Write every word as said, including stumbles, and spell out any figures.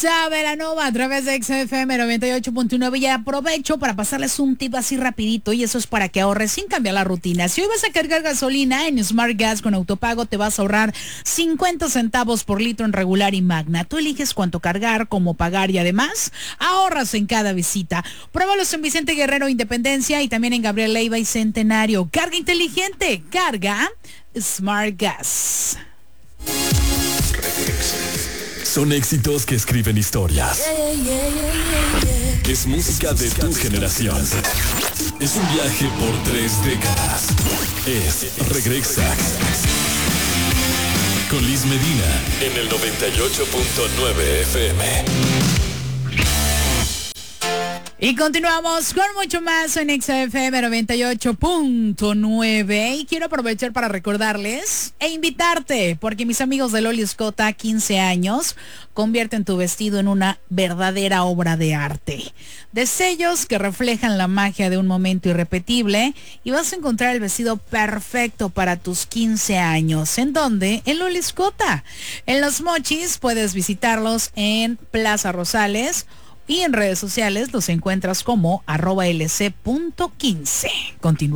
Sabe la Nova a través de X F M noventa y ocho punto nueve y aprovecho para pasarles un tip así rapidito y eso es para que ahorres sin cambiar la rutina. Si hoy vas a cargar gasolina en Smart Gas con autopago te vas a ahorrar cincuenta centavos por litro en regular y magna. Tú eliges cuánto cargar, cómo pagar y además ahorras en cada visita. Pruébalos en Vicente Guerrero Independencia y también en Gabriel Leiva y Centenario. Carga inteligente, carga Smart Gas. Son éxitos que escriben historias. Es música de tu generación. Es un viaje por tres décadas. Es Regresa con Liz Medina en el noventa y ocho punto nueve F M. Y continuamos con mucho más en X F M noventa y ocho punto nueve y quiero aprovechar para recordarles e invitarte porque mis amigos de Loli Escota, quince años, convierten tu vestido en una verdadera obra de arte. De sellos que reflejan la magia de un momento irrepetible y vas a encontrar el vestido perfecto para tus quince años. ¿En dónde? En Loli Escota. En Los Mochis puedes visitarlos en Plaza Rosales y en redes sociales los encuentras como arroba lc punto quince. Continúa.